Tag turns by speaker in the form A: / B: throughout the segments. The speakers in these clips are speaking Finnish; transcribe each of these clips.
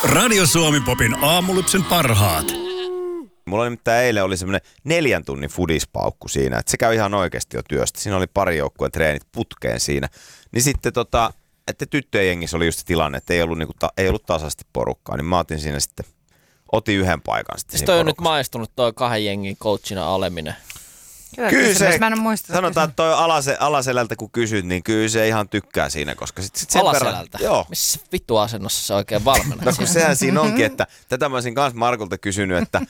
A: Radio Suomi Popin aamulypsyn parhaat.
B: Mulla nimittäin eilen oli semmoinen 4 tunnin fudispaukku siinä, että se käy ihan oikeasti jo työstä. Siinä oli pari joukkueen treenit putkeen siinä. Niin sitten että tyttöjen jengissä oli just se tilanne, että ei ollut tasaisesti porukkaa, niin mä otin siinä sitten, otin yhden paikan sitten.
C: Siis toi on nyt maistunut toi 2 jengin coachina oleminen.
B: Kyllä se,
D: mä en muista,
B: sanotaan, että toi Alaselältä kun kysyt, niin kyllä se ihan tykkää siinä, koska sit sen
C: Alaselältä?
B: verran, joo.
C: Missä vittu asennossa se oikein valmennat?
B: No kun sehän siinä onkin, että tätä mä olisin kanssa Markulta kysynyt, että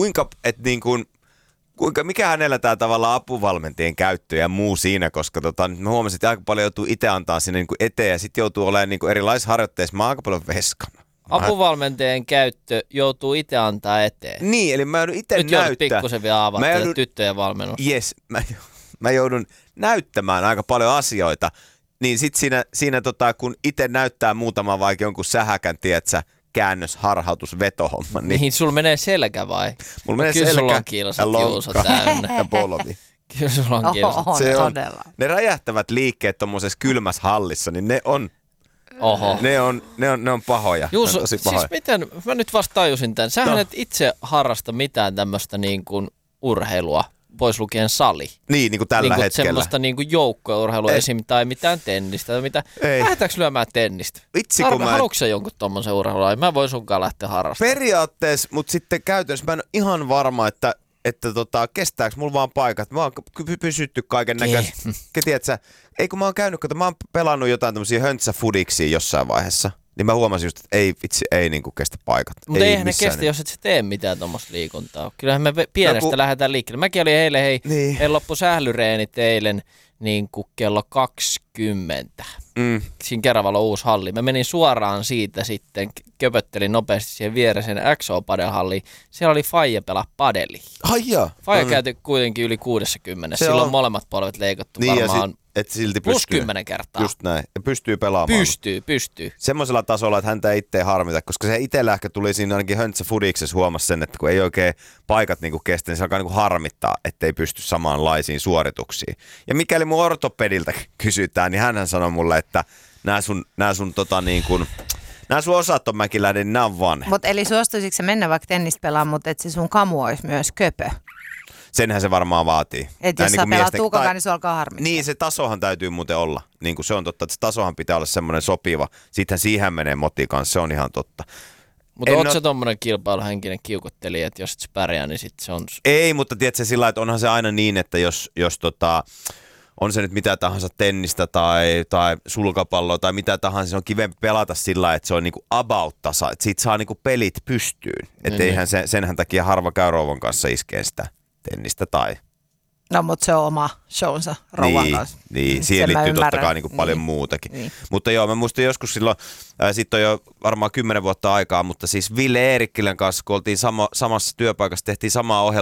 B: mikä hänellä tämä tavallaan apuvalmentien käyttö ja muu siinä, koska nyt mä huomasin, että aika paljon joutuu itse antaa sinne niin eteen ja sitten joutuu olemaan niin erilaisissa harjoitteissa, mä oon aika paljon veskana.
C: Apuvalmentajien käyttö joutuu itse antaa eteen.
B: Niin, eli mä joudun itse
C: nyt
B: näyttää.
C: Nyt joudut pikkusen vielä avata tyttöjen valmennus.
B: Jes, mä joudun näyttämään aika paljon asioita. Niin sit siinä kun itse näyttää muutaman vaikka jonkun sähäkän, tietsä, käännös, harhautus, vetohomma.
C: Niin sulla menee selkä vai?
B: Mulla menee
C: kyllä
B: selkä
C: sulla on kilsat Juuso täynnä.
B: Ja polvi.
C: Kyllä sulla on kilsat.
D: Todella.
B: Ne räjähtävät liikkeet tommosessa kylmässä hallissa, niin ne on...
C: Oho.
B: Ne on pahoja.
C: Juuso,
B: tosi pahoja.
C: siis miten, mä nyt vasta tajusin tämän. Sähän et itse harrasta mitään tämmöistä niin kuin urheilua, pois lukien sali.
B: Niin kuin tällä
C: niin
B: hetkellä.
C: Semmoista niin kuin joukkourheilua esim. Tai mitään tennistä. Lähdetäänkö lyömään tennistä?
B: Vitsi,
C: Haluatko sä jonkun tommosen urheilua? Mä voin sunkaan lähteä harrastamaan.
B: Periaatteessa, mutta sitten käytännössä mä en ole ihan varma, että kestääkö mulla vaan paikat. Mä oon pysytty kaiken näköistä. Tiedätkö, ei kun mä oon käynyt, mä oon pelannut jotain tämmöisiä höntsäfudiksia jossain vaiheessa. Niin mä huomasin just, että ei niinku kestä paikat.
C: Mutta eihän ne kestä, jos et sä tee mitään tuommoista liikuntaa. Kyllähän me pienestä lähdetään liikkeelle. Mäkin olin eilen, meillä loppu sählyreenit eilen niin kuin kello 20. Siinä Keravalon uusi halli. Mä menin suoraan siitä sitten, köpöttelin nopeasti siihen viereen XO-padelhalliin. Siellä oli Faija pelaa padeliin. Faija käyty kuitenkin yli 60. Silloin on molemmat polvet leikattu niin varmaan.
B: Että silti
C: plus
B: pystyy.
C: 10 kertaa.
B: Just näin. Ja pystyy pelaamaan.
C: Pystyy.
B: Semmoisella tasolla, että häntä ei itse harmita, koska se itsellä ehkä tuli siinä ainakin höntsäfudiksessa huomasi sen, että kun ei oikein paikat niinku kestä, niin se alkaa niinku harmittaa, ettei pysty samanlaisiin suorituksiin. Ja mikäli mun ortopediltä kysytään, niin hänhän sanoi mulle, että nämä sun osat on Mäkiläinen, niin nämä on vanha.
D: Mutta eli suostuisitko se mennä vaikka tennistä pelaamaan, mutta että se sun kamu olisi myös köpö?
B: Senhän se varmaan vaatii.
D: Että jos sä pelaat tuukakaan, niin se alkaa harmittaa.
B: Niin, se tasohan täytyy muuten olla. Niin kuin se on totta, että se tasohan pitää olla semmoinen sopiva. Sittenhän siihen menee moti kanssa, se on ihan totta.
C: Mutta ootko sä tommonen kilpailuhenkinen kiukuttelija, että jos et sä pärjää, niin sit se on...
B: Ei, mutta tiedätkö sillä, että onhan se aina niin, että jos on se nyt mitä tahansa tennistä tai sulkapalloa tai mitä tahansa, se on kivempi pelata sillä, että se on niinku about tasa, että siitä saa niinku pelit pystyyn. Että eihän senhän takia harva käy rouvan kanssa iskeen sitä tennistä tai...
D: No, mutta se on oma shownsa rouvan kanssa.
B: Niin, siihen liittyy totta kai niinku paljon muutakin. Niin. Mutta joo, mä muistin joskus silloin, sitten on jo varmaan 10 vuotta aikaa, mutta siis Ville Eerikkilän kanssa, kun oltiin samassa työpaikassa, tehtiin samaa ohjelmaa,